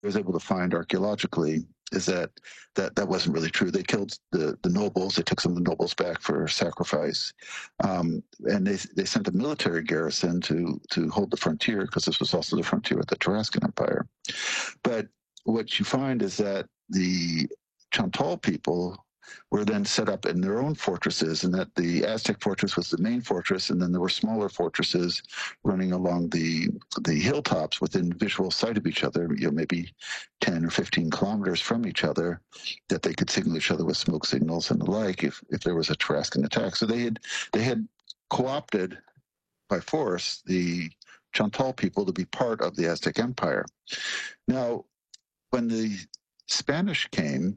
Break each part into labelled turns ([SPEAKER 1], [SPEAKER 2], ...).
[SPEAKER 1] was able to find archaeologically is that wasn't really true. They killed the nobles. They took some of the nobles back for sacrifice, and they sent a military garrison to hold the frontier, because this was also the frontier with the Tarascan Empire. But what you find is that the Chontal people were then set up in their own fortresses, and that the Aztec fortress was the main fortress, and then there were smaller fortresses running along the hilltops within visual sight of each other, maybe 10 or 15 kilometers from each other, that they could signal each other with smoke signals and the like if there was a Tarascan attack. So they had co-opted by force the Chontal people to be part of the Aztec Empire. Now, when the Spanish came,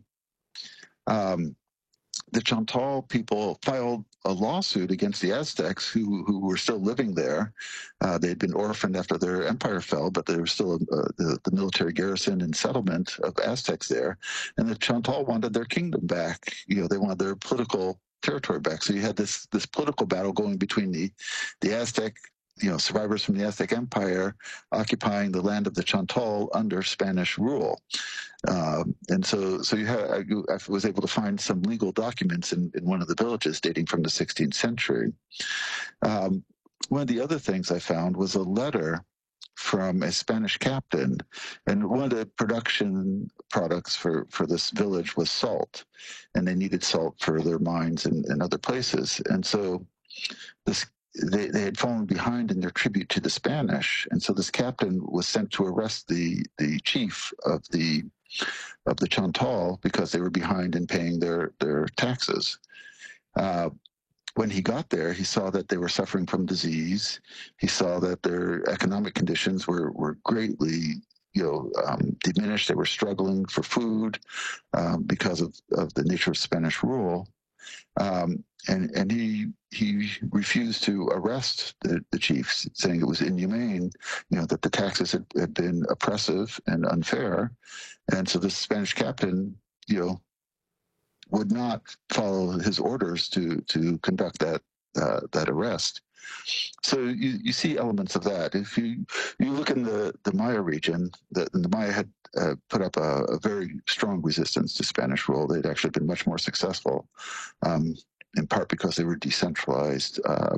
[SPEAKER 1] the Chontal people filed a lawsuit against the Aztecs who were still living there. They'd been orphaned after their empire fell, but there was still the military garrison and settlement of Aztecs there. And the Chontal wanted their kingdom back. They wanted their political territory back. So you had this political battle going between the Aztec, survivors from the Aztec Empire occupying the land of the Chontal under Spanish rule. And so I was able to find some legal documents in one of the villages dating from the 16th century. One of the other things I found was a letter from a Spanish captain, and one of the production products for this village was salt, and they needed salt for their mines and other places. And so they had fallen behind in their tribute to the Spanish, and so this captain was sent to arrest the chief of the Chontal because they were behind in paying their taxes. When he got there, he saw that they were suffering from disease. He saw that their economic conditions were greatly diminished. They were struggling for food because of the nature of Spanish rule. And he refused to arrest the chiefs, saying it was inhumane, that the taxes had been oppressive and unfair. And so the Spanish captain, would not follow his orders to conduct that arrest. So you see elements of that. If you look in the Maya region, the Maya had put up a very strong resistance to Spanish rule. They'd actually been much more successful, in part because they were decentralized.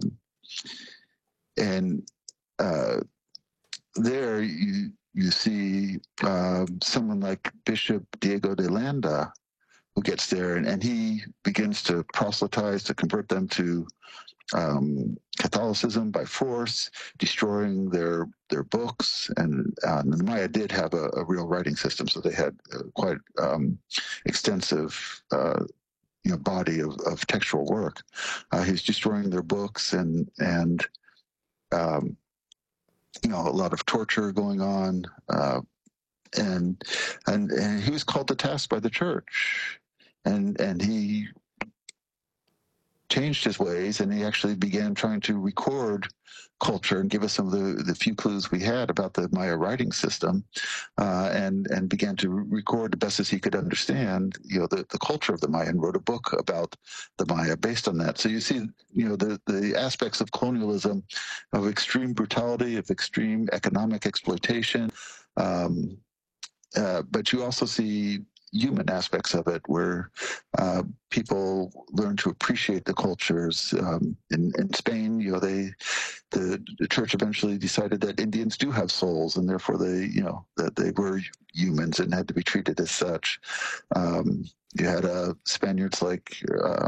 [SPEAKER 1] And there you see someone like Bishop Diego de Landa, who gets there, and he begins to proselytize, to convert them to Catholicism by force, destroying their books. And the Maya did have a real writing system, so they had quite extensive body of textual work. He's destroying their books, and a lot of torture going on. And he was called to task by the church, and he changed his ways, and he actually began trying to record culture and give us some of the few clues we had about the Maya writing system, and began to record the best as he could understand, the culture of the Maya, and wrote a book about the Maya based on that. So you see, the aspects of colonialism, of extreme brutality, of extreme economic exploitation, but you also see human aspects of it, where people learn to appreciate the cultures. In Spain, the church eventually decided that Indians do have souls, and therefore that they were humans and had to be treated as such. You had Spaniards like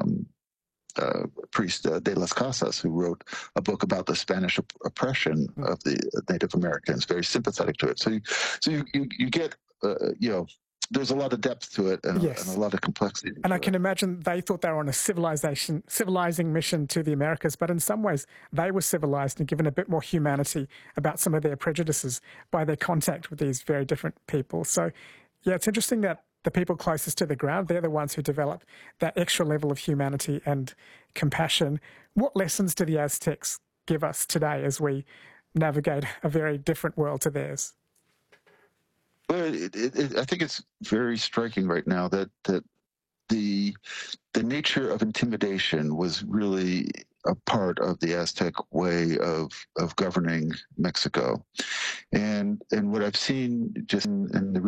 [SPEAKER 1] priest De las Casas, who wrote a book about the Spanish oppression of the Native Americans, very sympathetic to it. So you get there's a lot of depth to it, and a lot of complexity.
[SPEAKER 2] And I can imagine they thought they were on a civilizing mission to the Americas, but in some ways they were civilized and given a bit more humanity about some of their prejudices by their contact with these very different people. So, yeah, it's interesting that the people closest to the ground, they're the ones who develop that extra level of humanity and compassion. What lessons do the Aztecs give us today as we navigate a very different world to theirs?
[SPEAKER 1] Well, I think it's very striking right now that the nature of intimidation was really a part of the Aztec way of governing Mexico, and what I've seen just in the